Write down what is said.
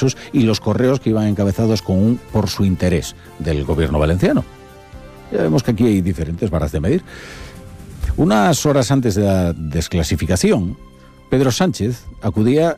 impresos y los correos que iban encabezados con un "por su interés" del gobierno valenciano. Ya vemos que aquí hay diferentes varas de medir. Unas horas antes de la desclasificación, Pedro Sánchez acudía